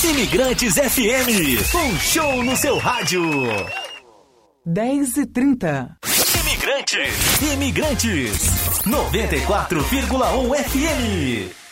Imigrantes FM, um show no seu rádio. 10h30. Imigrantes 94,1 FM.